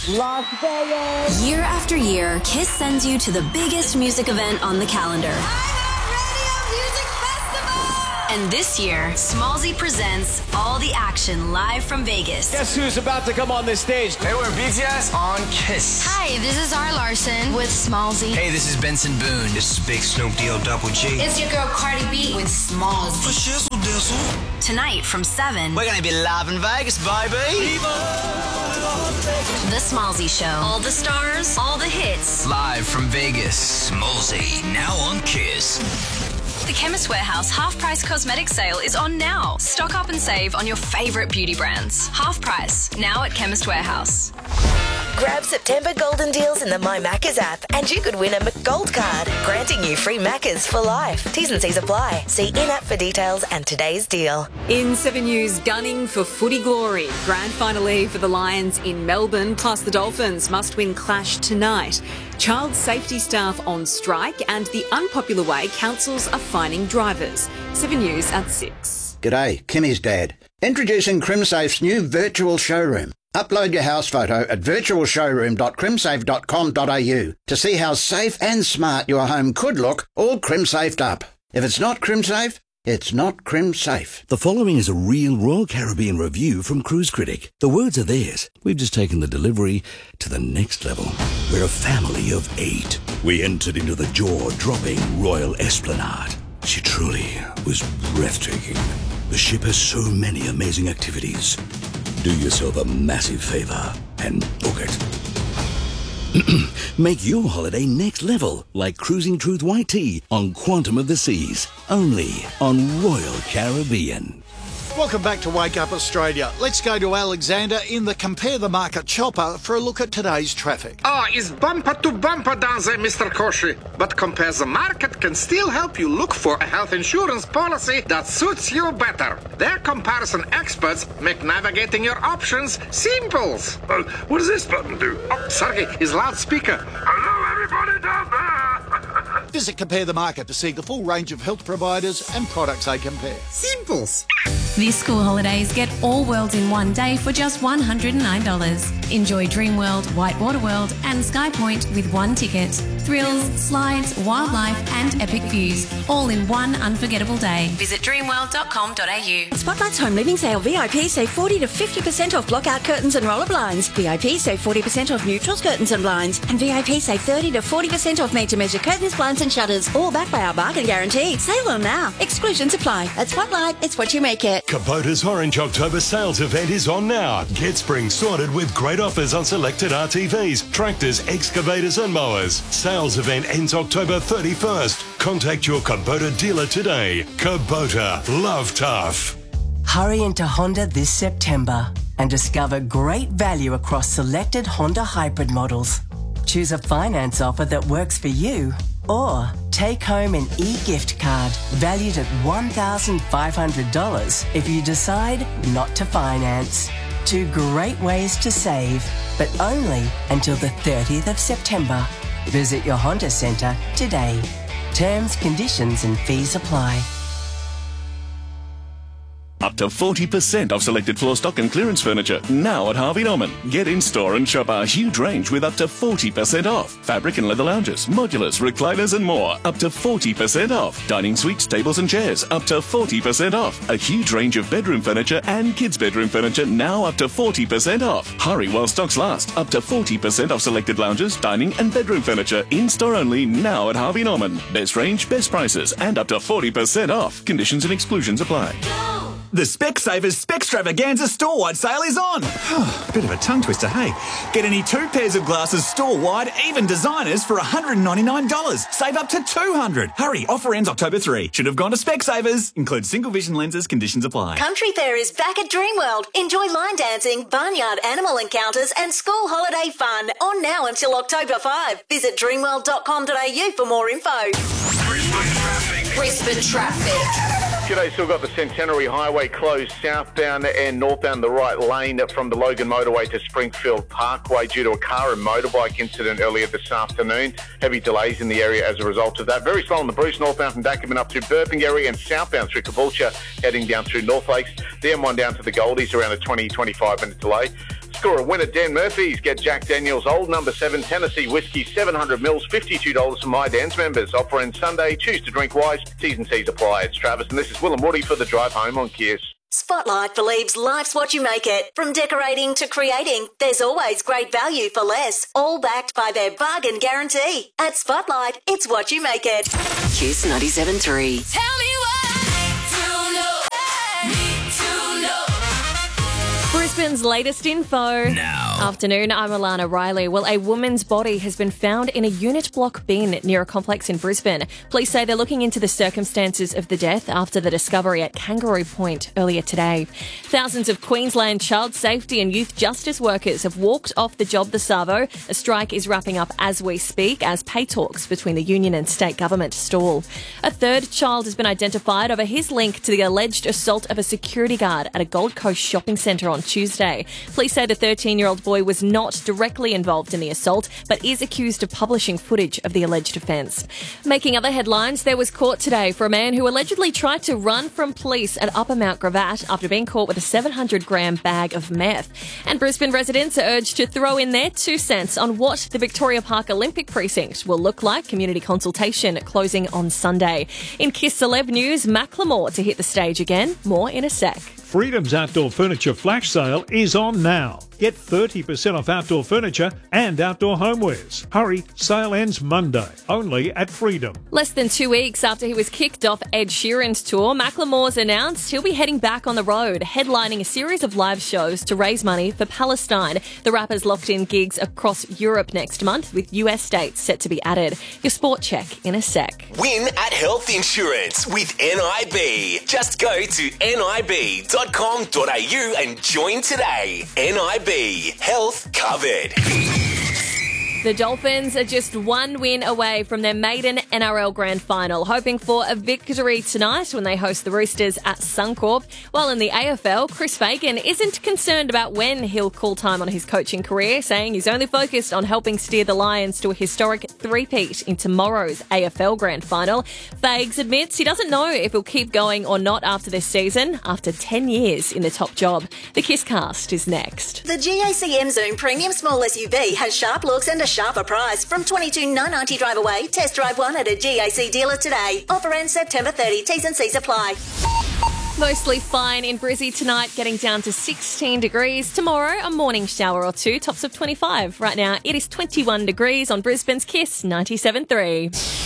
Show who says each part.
Speaker 1: Las Vegas.
Speaker 2: Year after year, KISS sends you to the biggest music event on the calendar.
Speaker 3: iHeartRadio Music Festival!
Speaker 2: And this year, Smallzy presents all the action live from Vegas.
Speaker 4: Guess who's about to come on this stage?
Speaker 5: Hey, we're BTS on KISS.
Speaker 3: Hi, this is R. Larson with Smallzy.
Speaker 5: Hey, this is Benson Boone. This is Big Snoop D-O Double G.
Speaker 3: It's your girl Cardi B with Smallzy.
Speaker 5: Shizzle Dizzle.
Speaker 2: Tonight from 7.
Speaker 5: We're gonna be live in Vegas, baby.
Speaker 2: The Smallzy Show. All the stars, all the hits.
Speaker 5: Live from Vegas, Smallzy, now on KISS.
Speaker 2: The Chemist Warehouse half-price cosmetic sale is on now. Stock up and save on your favourite beauty brands. Half price, now at Chemist Warehouse.
Speaker 6: Grab September golden deals in the My Maccas app and you could win a McGold card, granting you free Maccas for life. T's and C's apply. See in-app for details and today's deal.
Speaker 7: In 7 News, gunning for footy glory. Grand finale for the Lions in Melbourne, plus the Dolphins must-win clash tonight. Child safety staff on strike and the unpopular way councils are fining drivers. 7 News at 6.
Speaker 8: G'day, Kimmy's dad. Introducing CrimSafe's new virtual showroom. Upload your house photo at virtualshowroom.crimsafe.com.au to see how safe and smart your home could look, all crim-safed up. If it's not crim-safe, it's not CrimSafe.
Speaker 9: The following is a real Royal Caribbean review from Cruise Critic. The words are theirs. We've just taken the delivery to the next level. We're a family of 8. We entered into the jaw-dropping Royal Esplanade. She truly was breathtaking. The ship has so many amazing activities. Do yourself a massive favour and book it. Make your holiday next level, like cruising Truth White Tea on Quantum of the Seas, only on Royal Caribbean.
Speaker 10: Welcome back to Wake Up Australia. Let's go to Alexander in the Compare the Market chopper for a look at today's traffic.
Speaker 11: It's bumper to bumper down there, Mr. Koshi. But Compare the Market can still help you look for a health insurance policy that suits you better. Their comparison experts make navigating your options simple. What does this button do? Oh, Sergey, his loudspeaker. Hello, everybody down there.
Speaker 10: Visit Compare the Market to see the full range of health providers and products they compare.
Speaker 11: Simples.
Speaker 12: This school holidays, get all worlds in one day for just $109. Enjoy Dreamworld, Whitewater World and Sky Point with one ticket. Thrills, slides, wildlife and epic views, all in one unforgettable day.
Speaker 2: Visit dreamworld.com.au.
Speaker 13: Spotlight's Home Living Sale. VIP save 40 to 50% off blockout curtains and roller blinds. VIP save 40% off neutrals, curtains and blinds. And VIP save 30 to 40% off made-to-measure curtains, blinds and shutters. All backed by our bargain guarantee. Sale on now. Exclusions apply. At Spotlight, it's what you make it.
Speaker 14: Kubota's Orange October sales event is on now. Get spring sorted with great offers on selected RTVs, tractors, excavators and mowers. Sales event ends October 31st. Contact your Kubota dealer today. Kubota, love tough.
Speaker 15: Hurry into Honda this September and discover great value across selected Honda hybrid models. Choose a finance offer that works for you, or take home an e-gift card valued at $1,500 if you decide not to finance. 2 great ways to save, but only until the 30th of September. Visit your Honda Centre today. Terms, conditions and fees apply.
Speaker 16: Up to 40% off selected floor stock and clearance furniture now at Harvey Norman. Get in store and shop our huge range with up to 40% off. Fabric and leather lounges, modulars, recliners and more up to 40% off. Dining suites, tables and chairs up to 40% off. A huge range of bedroom furniture and kids bedroom furniture now up to 40% off. Hurry while stocks last. Up to 40% off selected lounges, dining and bedroom furniture in store only now at Harvey Norman. Best range, best prices and up to 40% off. Conditions and exclusions apply.
Speaker 17: The Specsavers Specstravaganza store-wide sale is on. Bit of a tongue twister, hey? Get any 2 pairs of glasses store-wide, even designers, for $199. Save up to $200. Hurry, offer ends October 3. Should have gone to Specsavers. Includes single vision lenses, conditions apply.
Speaker 6: Country Fair is back at Dreamworld. Enjoy line dancing, barnyard animal encounters and school holiday fun on now until October 5. Visit dreamworld.com.au for more info.
Speaker 3: Brisbane traffic.
Speaker 18: G'day, still got the Centenary Highway closed southbound and northbound the right lane from the Logan Motorway to Springfield Parkway due to a car and motorbike incident earlier this afternoon. Heavy delays in the area as a result of that. Very slow on the Bruce northbound from Dackerman up to Burpengary and southbound through Caboolture heading down through North Lakes. The M1 down to the Goldies around a 20-25 minute delay. Score a win at Dan Murphy's. Get Jack Daniel's Old No. 7 Tennessee Whiskey 700ml, $52 for My Dan's members. Offer ends Sunday. Choose to drink wise. T's and C's apply. It's Travis and this is Will and Woody for the drive home on Kiss.
Speaker 1: Spotlight believes life's what you make it. From decorating to creating, there's always great value for less. All backed by their bargain guarantee. At Spotlight, it's what you make it.
Speaker 7: Kiss 97.3.
Speaker 1: Tell me
Speaker 19: Brisbane's latest info.
Speaker 5: Now.
Speaker 19: Afternoon, I'm Alana Riley. Well, a woman's body has been found in a unit block bin near a complex in Brisbane. Police say they're looking into the circumstances of the death after the discovery at Kangaroo Point earlier today. Thousands of Queensland child safety and youth justice workers have walked off the job this Savo. A strike is wrapping up as we speak as pay talks between the union and state government stall. A third child has been identified over his link to the alleged assault of a security guard at a Gold Coast shopping centre on Tuesday. Police say the 13-year-old boy was not directly involved in the assault, but is accused of publishing footage of the alleged offence. Making other headlines, there was court today for a man who allegedly tried to run from police at Upper Mount Gravatt after being caught with a 700-gram bag of meth. And Brisbane residents are urged to throw in their 2 cents on what the Victoria Park Olympic precinct will look like. Community consultation closing on Sunday. In Kiss Celeb News, Macklemore to hit the stage again. More in a sec.
Speaker 20: Freedom's outdoor furniture flash sale is on now. Get 30% off outdoor furniture and outdoor homewares. Hurry, sale ends Monday, only at Freedom.
Speaker 19: Less than 2 weeks after he was kicked off Ed Sheeran's tour, Macklemore's announced he'll be heading back on the road, headlining a series of live shows to raise money for Palestine. The rapper's locked in gigs across Europe next month, with US dates set to be added. Your sport check in a sec.
Speaker 5: Win at Health Insurance with NIB. Just go to nib.com.au and join today. NIB, health covered.
Speaker 19: The Dolphins are just one win away from their maiden NRL Grand Final, hoping for a victory tonight when they host the Roosters at Suncorp. While in the AFL, Chris Fagan isn't concerned about when he'll call time on his coaching career, saying he's only focused on helping steer the Lions to a historic three-peat in tomorrow's AFL Grand Final. Fags admits he doesn't know if he'll keep going or not after this season, after 10 years in the top job. The Kisscast is next.
Speaker 1: The GAC M Zoom Premium Small SUV has sharp looks and a sharper price. From $22,990 drive away. Test drive one at a GAC dealer today. Offer ends September 30. T's and C's apply.
Speaker 19: Mostly fine in Brizzy tonight, getting down to 16 degrees. Tomorrow, a morning shower or two, tops of 25. Right now, it is 21 degrees on Brisbane's Kiss 97.3.